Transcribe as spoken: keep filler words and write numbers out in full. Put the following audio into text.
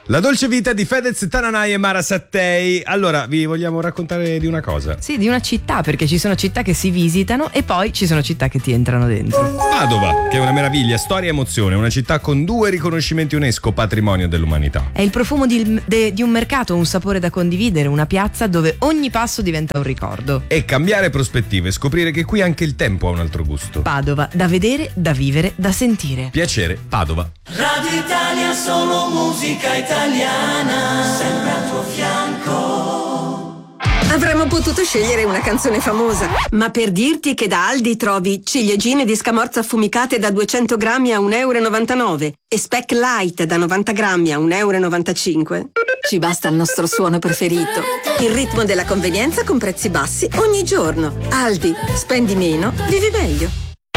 La dolce vita di Fedez Tananai e Mara Sattei. Allora, vi vogliamo raccontare di una cosa? Sì, di una città, perché ci sono città che si visitano e poi ci sono città che ti entrano dentro. Padova, che è una meraviglia, storia e emozione, una città con due riconoscimenti UNESCO, patrimonio dell'umanità. È il profumo di, de, di un mercato, un sapore da condividere, una piazza dove ogni passo diventa un ricordo. E cambiare prospettive, scoprire che qui anche il tempo ha un altro gusto. Padova, da vedere, da vivere, da sentire. Piacere, Padova. Radio Italia, solo musica italiana, sempre al tuo fianco. Avremmo potuto scegliere una canzone famosa, ma per dirti che da Aldi trovi ciliegine di scamorza affumicate da duecento grammi a un euro e novantanove e Speck Light da novanta grammi a un euro e novantacinque, ci basta il nostro suono preferito. Il ritmo della convenienza con prezzi bassi ogni giorno. Aldi, spendi meno, vivi meglio.